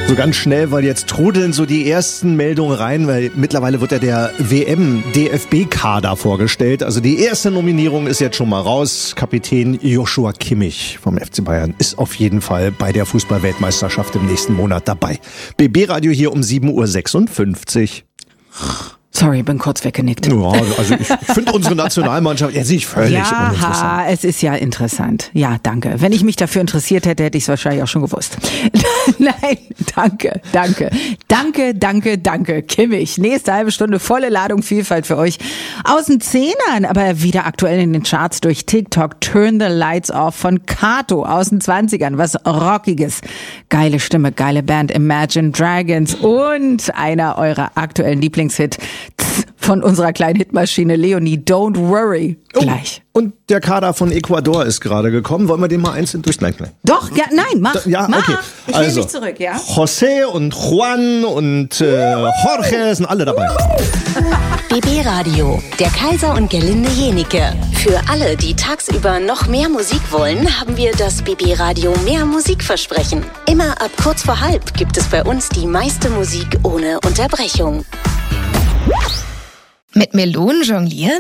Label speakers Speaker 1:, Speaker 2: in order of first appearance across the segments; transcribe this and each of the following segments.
Speaker 1: So ganz schnell, weil jetzt trudeln so die ersten Meldungen rein, weil mittlerweile wird ja der WM-DFB-Kader vorgestellt. Also die erste Nominierung ist jetzt schon mal raus. Kapitän Joshua Kimmich vom FC Bayern ist auf jeden Fall bei der Fußball-Weltmeisterschaft im nächsten Monat dabei. BB-Radio hier um 7.56 Uhr.
Speaker 2: Sorry, bin kurz weggenickt.
Speaker 1: Ja, also ich finde unsere Nationalmannschaft jetzt nicht völlig uninteressant.
Speaker 2: Ja, es ist ja interessant. Ja, danke. Wenn ich mich dafür interessiert hätte, hätte ich es wahrscheinlich auch schon gewusst. Nein, danke. Kimmich. Nächste halbe Stunde volle Ladung Vielfalt für euch. Aus den Zehnern, aber wieder aktuell in den Charts durch TikTok. Turn the Lights Off von Kato aus den 20ern. Was Rockiges. Geile Stimme, geile Band Imagine Dragons und einer eurer aktuellen Lieblingshit von unserer kleinen Hitmaschine Leonie, Don't Worry. Gleich.
Speaker 1: Oh, und der Kader von Ecuador ist gerade gekommen. Wollen wir den mal einzeln durchgleich?
Speaker 2: Doch, ja, nein, mach.
Speaker 1: Ja,
Speaker 2: mach.
Speaker 1: okay.
Speaker 2: Ich nehme mich zurück, ja.
Speaker 1: José und Juan und Jorge sind alle dabei.
Speaker 3: BB Radio, der Kaiser und Gerlinde Jenike. Für alle, die tagsüber noch mehr Musik wollen, haben wir das BB Radio mehr Musikversprechen. Immer ab kurz vor halb gibt es bei uns die meiste Musik ohne Unterbrechung.
Speaker 4: Mit Melonen jonglieren?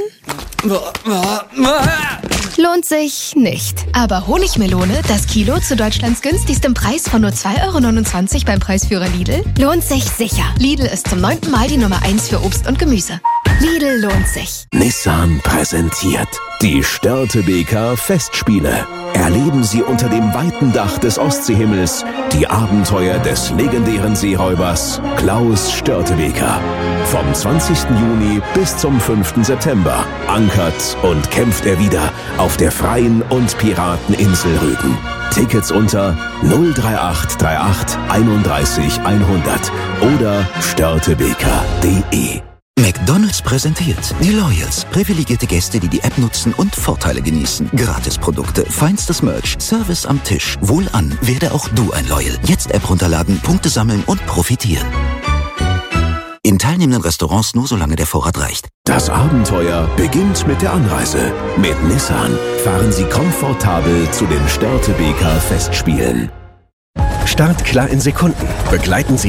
Speaker 4: Lohnt sich nicht. Aber Honigmelone, das Kilo zu Deutschlands günstigstem Preis von nur 2,29 € beim Preisführer Lidl, lohnt sich sicher. Lidl ist zum 9. Mal die Nummer 1 für Obst und Gemüse. Lidl lohnt sich.
Speaker 5: Nissan präsentiert die Störtebeker Festspiele. Erleben Sie unter dem weiten Dach des Ostseehimmels die Abenteuer des legendären Seeräubers Klaus Störtebeker. Vom 20. Juni bis zum 5. September ankert und kämpft er wieder auf der freien und Pirateninsel Rügen. Tickets unter 03838 31 100 oder störtebeker.de.
Speaker 6: McDonald's präsentiert die Loyals. Privilegierte Gäste, die die App nutzen und Vorteile genießen. Gratisprodukte, feinstes Merch, Service am Tisch. Wohlan, werde auch du ein Loyal. Jetzt App runterladen, Punkte sammeln und profitieren. In teilnehmenden Restaurants nur solange der Vorrat reicht.
Speaker 5: Das Abenteuer beginnt mit der Anreise. Mit Nissan fahren Sie komfortabel zu den Störtebeker Festspielen.
Speaker 7: Startklar in Sekunden. Begleiten Sie